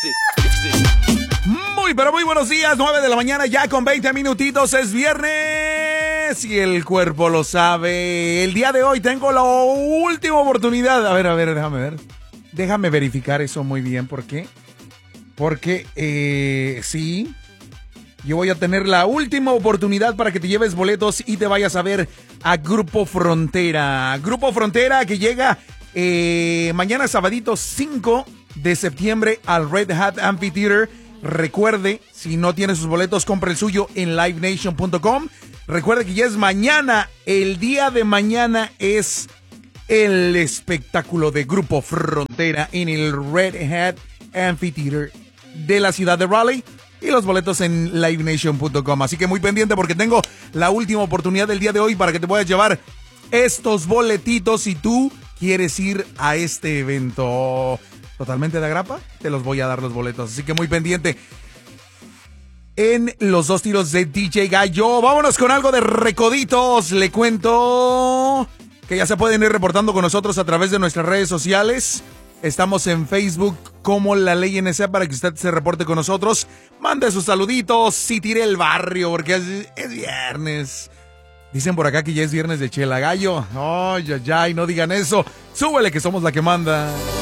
Muy, pero muy buenos días, 9 de la mañana ya con 20 minutitos, es viernes y el cuerpo lo sabe. El día de hoy tengo la última oportunidad. A ver, déjame ver. Déjame verificar eso muy bien, ¿por qué? Porque, sí, yo voy a tener la última oportunidad para que te lleves boletos y te vayas a ver a Grupo Frontera. Grupo Frontera que llega mañana sabadito 5 de septiembre al Red Hat Amphitheater. Recuerde, si no tiene sus boletos, compre el suyo en livenation.com. Recuerde que ya es mañana, el día de mañana es el espectáculo de Grupo Frontera en el Red Hat Amphitheater de la ciudad de Raleigh. Y los boletos en livenation.com. Así que muy pendiente porque tengo la última oportunidad del día de hoy para que te puedas llevar estos boletitos si tú quieres ir a este evento. Totalmente de agrapa, te los voy a dar los boletos. Así que muy pendiente en los dos tiros de DJ Gallo. Vámonos con algo de recoditos. Le cuento que ya se pueden ir reportando con nosotros a través de nuestras redes sociales. Estamos en Facebook como La Ley NSA para que usted se reporte con nosotros. Mande sus saluditos, si tire el barrio, porque es viernes. Dicen por acá que ya es viernes de Chela Gallo. Ay, no digan eso. Súbele que somos la que manda.